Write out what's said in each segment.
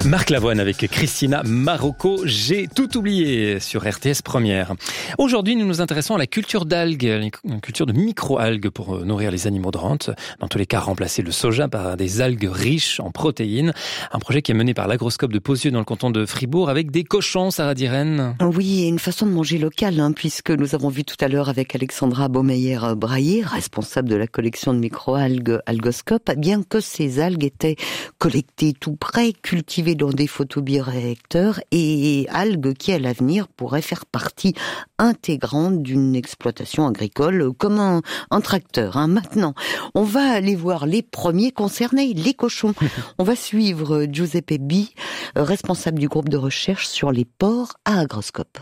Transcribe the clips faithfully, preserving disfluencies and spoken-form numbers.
Marc Lavoine avec Christina Marocco, j'ai tout oublié sur R T S Première. Aujourd'hui, nous nous intéressons à la culture d'algues, une culture de micro-algues pour nourrir les animaux de rente. Dans tous les cas, remplacer le soja par des algues riches en protéines. Un projet qui est mené par l'agroscope de Pozieux dans le canton de Fribourg avec des cochons, Sarah Dirène. Oui, et une façon de manger locale, hein, puisque nous avons vu tout à l'heure avec Alexandra Baumeyer-Brailler, responsable de la collection de micro-algues Algoscope, bien que ces algues étaient collectées tout près, cultivées dans des photobioréacteurs et algues qui, à l'avenir, pourraient faire partie intégrante d'une exploitation agricole comme un, un tracteur. Hein. Maintenant, on va aller voir les premiers concernés, les cochons. On va suivre Giuseppe B, responsable du groupe de recherche sur les porcs à Agroscope.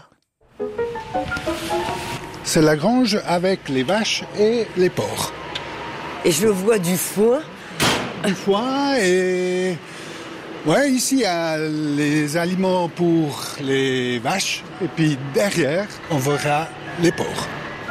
C'est la grange avec les vaches et les porcs. Et je vois du foin. Du foin et... Ouais, ici, il y a les aliments pour les vaches. Et puis derrière, on verra les porcs.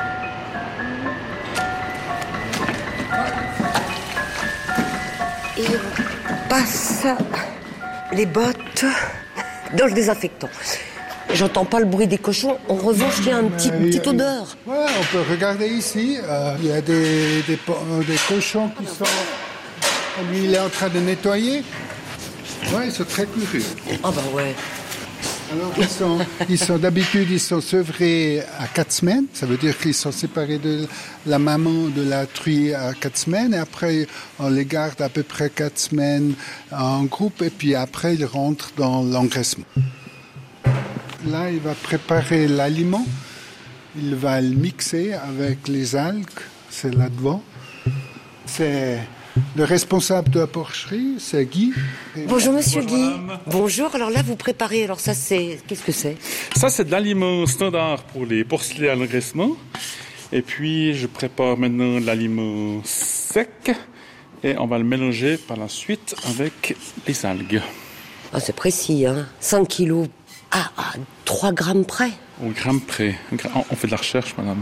Et on passe les bottes dans le désinfectant. J'entends pas le bruit des cochons. En revanche, il y a un petit, une petite odeur. Ouais, on peut regarder ici. Euh, il y a des, des, des cochons qui sont... Lui, il est en train de nettoyer. Ouais, ils sont très curieux. Ah bah ouais. Alors, ils sont, ils sont d'habitude, ils sont sevrés à quatre semaines. Ça veut dire qu'ils sont séparés de la maman de la truie à quatre semaines. Et après, on les garde à peu près quatre semaines en groupe. Et puis après, ils rentrent dans l'engraissement. Là, il va préparer l'aliment. Il va le mixer avec les algues. C'est là devant. C'est... Le responsable de la porcherie, c'est Guy. Bonjour Monsieur Bonjour, Guy. madame. Bonjour. Alors là, vous préparez. Alors ça, c'est qu'est-ce que c'est? Ça, c'est de l'aliment standard pour les porcelets à l'engraissement. Et puis, je prépare maintenant l'aliment sec. Et on va le mélanger par la suite avec les algues. Ah, c'est précis, hein. cinq kilos à, à trois grammes près. Au gramme près. On fait de la recherche, madame.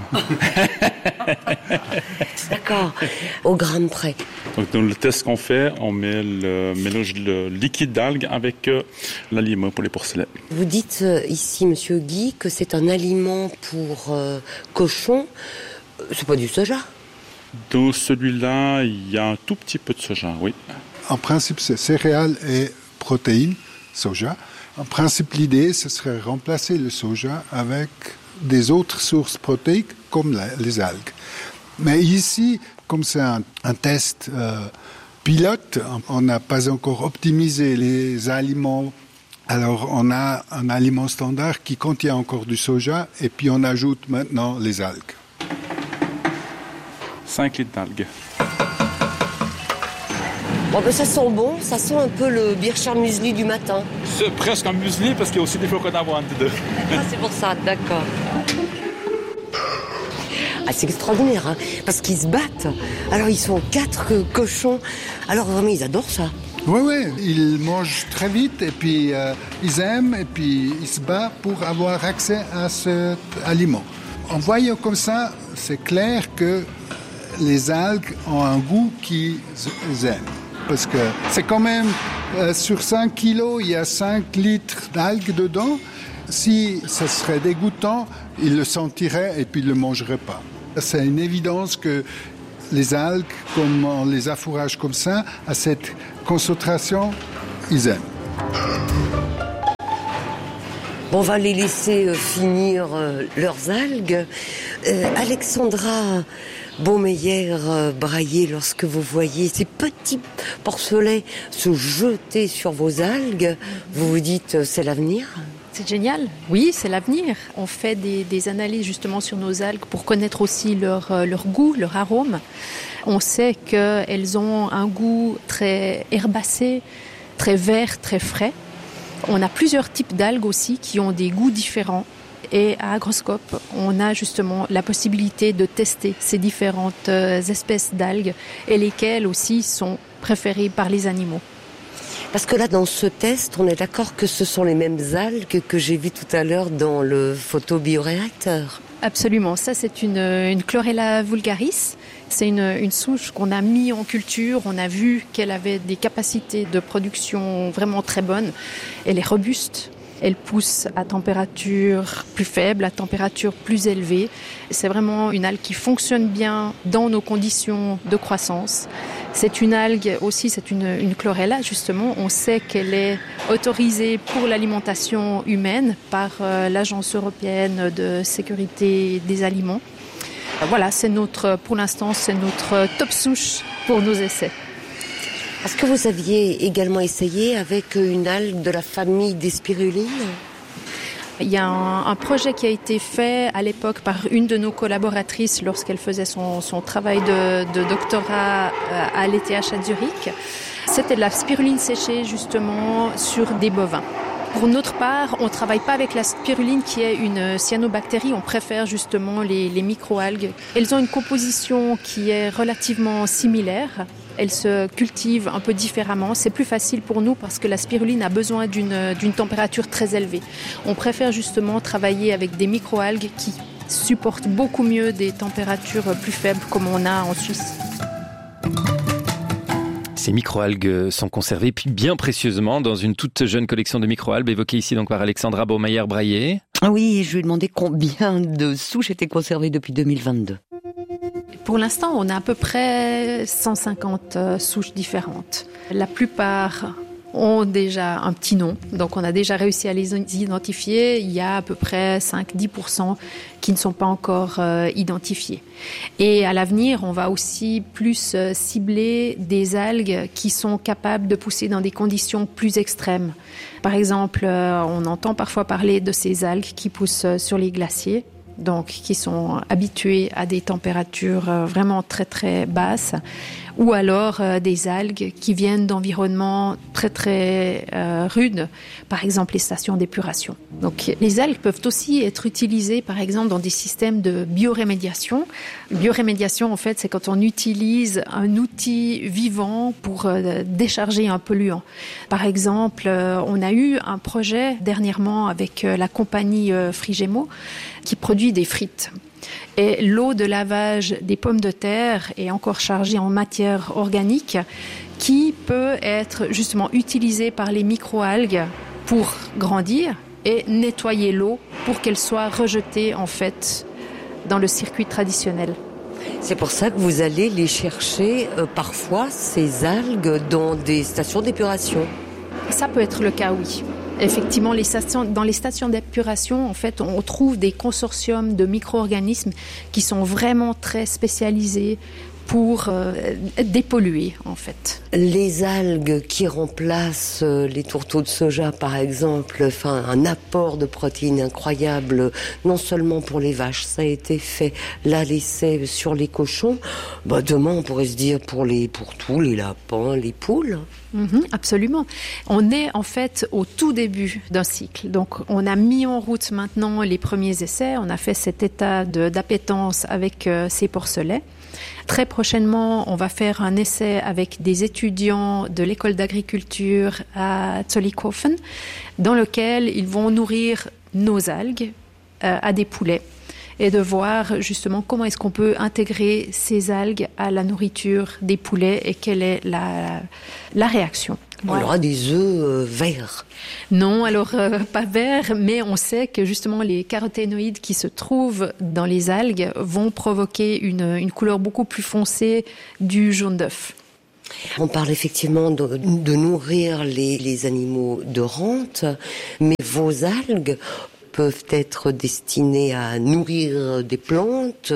D'accord. Au gramme près. Donc, dans le test qu'on fait, on met le mélange le liquide d'algues avec euh, l'aliment pour les porcelets. Vous dites euh, ici, Monsieur Guy, que c'est un aliment pour euh, cochons. C'est pas du soja? Dans celui-là, il y a un tout petit peu de soja, oui. En principe, c'est céréales et protéines, soja. En principe, l'idée, ce serait remplacer le soja avec des autres sources protéiques comme la, les algues. Mais ici, comme c'est un, un test euh, pilote, on n'a pas encore optimisé les aliments. Alors, on a un aliment standard qui contient encore du soja et puis on ajoute maintenant les algues. cinq litres d'algues. Bon, ben ça sent bon. Ça sent un peu le Bircher muesli du matin. C'est presque un muesli parce qu'il y a aussi des flocons d'avoine dedans. Ah, c'est pour ça, d'accord. Ah, c'est extraordinaire, hein, parce qu'ils se battent. Alors, ils sont quatre euh, cochons. Alors, vraiment, ils adorent ça. Oui, oui, ils mangent très vite et puis euh, ils aiment et puis ils se battent pour avoir accès à cet aliment. En voyant comme ça, c'est clair que les algues ont un goût qu'ils aiment. Parce que c'est quand même, euh, sur cinq kilos, il y a cinq litres d'algues dedans. Si ça serait dégoûtant, ils le sentiraient et puis ils ne le mangeraient pas. C'est une évidence que les algues, comme on les affourage comme ça, à cette concentration, ils aiment. Bon, on va les laisser euh, finir euh, leurs algues. Euh, Alexandra Baumeyer-Brailler, lorsque vous voyez ces petits porcelets se jeter sur vos algues, vous vous dites euh, c'est l'avenir? C'est génial. Oui, c'est l'avenir. On fait des, des analyses justement sur nos algues pour connaître aussi leur, euh, leur goût, leur arôme. On sait qu'elles ont un goût très herbacé, très vert, très frais. On a plusieurs types d'algues aussi qui ont des goûts différents. Et à Agroscope, on a justement la possibilité de tester ces différentes espèces d'algues et lesquelles aussi sont préférées par les animaux. Parce que là, dans ce test, on est d'accord que ce sont les mêmes algues que j'ai vues tout à l'heure dans le photobioréacteur. Absolument. Ça, c'est une, une Chlorella vulgaris C'est une, une souche qu'on a mis en culture. On a vu qu'elle avait des capacités de production vraiment très bonnes. Elle est robuste. Elle pousse à température plus faible, à température plus élevée. C'est vraiment une algue qui fonctionne bien dans nos conditions de croissance. C'est une algue aussi, c'est une, une chlorella justement. On sait qu'elle est autorisée pour l'alimentation humaine par euh, l'Agence européenne de sécurité des aliments. Voilà, c'est notre, pour l'instant, c'est notre top souche pour nos essais. Est-ce que vous aviez également essayé avec une algue de la famille des spirulines ? Il y a un, un projet qui a été fait à l'époque par une de nos collaboratrices lorsqu'elle faisait son, son travail de, de doctorat à l'E T H à Zurich. C'était de la spiruline séchée justement sur des bovins. Pour notre part, on ne travaille pas avec la spiruline qui est une cyanobactérie, on préfère justement les, les microalgues. Elles ont une composition qui est relativement similaire. Elles se cultivent un peu différemment. C'est plus facile pour nous parce que la spiruline a besoin d'une, d'une température très élevée. On préfère justement travailler avec des microalgues qui supportent beaucoup mieux des températures plus faibles comme on a en Suisse. Ces microalgues sont conservées puis bien précieusement dans une toute jeune collection de microalgues évoquée ici donc par Alexandra Baumeyer-Brailler. Ah oui, et je lui ai demandé combien de souches étaient conservées depuis deux mille vingt-deux. Pour l'instant, on a à peu près cent cinquante souches différentes. La plupart ont déjà un petit nom, donc on a déjà réussi à les identifier. Il y a à peu près cinq à dix pour cent qui ne sont pas encore euh, identifiés. Et à l'avenir, on va aussi plus euh, cibler des algues qui sont capables de pousser dans des conditions plus extrêmes. Par exemple, euh, on entend parfois parler de ces algues qui poussent sur les glaciers, donc qui sont habitués à des températures vraiment très très basses, ou alors euh, des algues qui viennent d'environnements très très euh, rudes, par exemple les stations d'épuration. Donc les algues peuvent aussi être utilisées par exemple dans des systèmes de biorémédiation. Biorémédiation en fait c'est quand on utilise un outil vivant pour euh, décharger un polluant. Par exemple, euh, on a eu un projet dernièrement avec euh, la compagnie euh, Frigemo qui produit des frites. Et l'eau de lavage des pommes de terre est encore chargée en matière organique qui peut être justement utilisée par les microalgues pour grandir et nettoyer l'eau pour qu'elle soit rejetée en fait dans le circuit traditionnel. C'est pour ça que vous allez les chercher euh, parfois, ces algues, dans des stations d'épuration. Ça peut être le cas, oui. Effectivement, les stations, dans les stations d'épuration, en fait, on trouve des consortiums de micro-organismes qui sont vraiment très spécialisés pour euh, dépolluer, en fait. Les algues qui remplacent les tourteaux de soja, par exemple, enfin, un apport de protéines incroyable, non seulement pour les vaches, ça a été fait, là, l'essai sur les cochons, bah, demain, on pourrait se dire pour les, pour tous, les lapins, les poules. Mmh, absolument. On est en fait au tout début d'un cycle. Donc, on a mis en route maintenant les premiers essais. On a fait cet état de, d'appétence avec euh, ces porcelets. Très prochainement, on va faire un essai avec des étudiants de l'école d'agriculture à Zollikofen, dans lequel ils vont nourrir nos algues euh, à des poulets et de voir justement comment est-ce qu'on peut intégrer ces algues à la nourriture des poulets et quelle est la, la réaction. Voilà. On aura des œufs euh, verts. Non, alors euh, pas verts, mais on sait que justement les caroténoïdes qui se trouvent dans les algues vont provoquer une, une couleur beaucoup plus foncée du jaune d'œuf. On parle effectivement de, de nourrir les, les animaux de rente, mais vos algues peuvent être destinées à nourrir des plantes,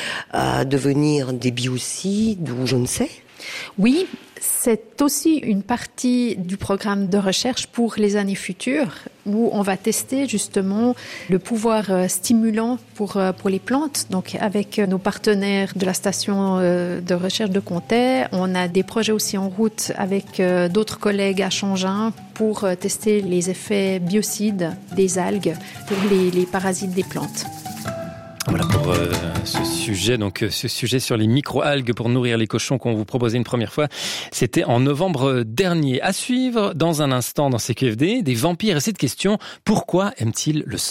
à devenir des biocides ou je ne sais. Oui, c'est aussi une partie du programme de recherche pour les années futures où on va tester justement le pouvoir stimulant pour, pour les plantes. Donc avec nos partenaires de la station de recherche de Comté, on a des projets aussi en route avec d'autres collègues à Changin pour tester les effets biocides des algues pour les, les parasites des plantes. Voilà pour euh, ce sujet, donc ce sujet sur les micro-algues pour nourrir les cochons qu'on vous proposait une première fois. C'était en novembre dernier. À suivre dans un instant dans C Q F D, des vampires et cette question, pourquoi aiment-ils le sang ?